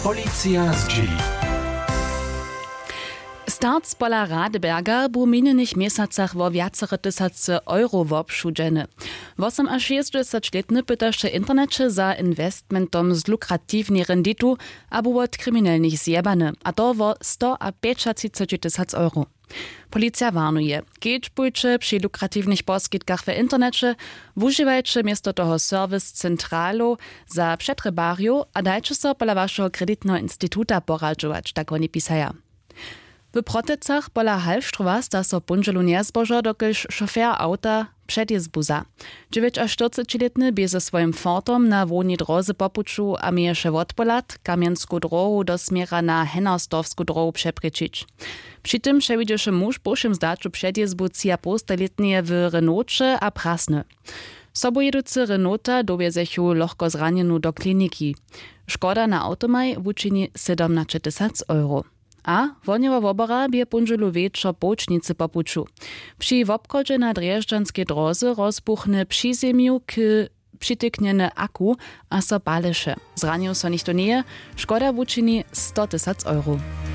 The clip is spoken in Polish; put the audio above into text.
Policja z G. Start z pola Radeberga bu minionych miesacach wo wiacere tysace euro wobszudzeny. 8 až 60-letny pytasze internecie za investmentom z lukratywnej renditu, abo od kryminalnych zjebany, a to wo 100 a 35 tysac euro. Policja warnuje, keď pójče przy lukratywnych poskitkach w internecie, wużywajcie miesto toho serwis centralu za przetrybariu, a dajcie so pola waszego kreditnego instytuta poradžować, tak oni pisają. W Protecach pola Halštrova sta so punželu nezbožo, dokelž šofér auta předjezbuza. 9 až 40-letny bie ze svojim Fordom na woni droze popuču a mieješe wotpolat kamiensku drohu do smiera na Hennersdorfsku drohu přeprečić. Przy tym przewidzieše muž pošim zdaču předjezbu cia postaletnie w Renaultše a prasny. Sobojeducy Renaulta dowiezechu lohko zranjenu do kliniki. Škoda na automaj wučini 17 tysac euro. A wonjewa wobora bie punželu večer poučnicy popuču. Przy wobchodźe na Drježdžanskej droze rozbuchne přizemju k přityknjene aku a so baleše. Zranil so nichto nie, škoda wučini 100 tysac euro.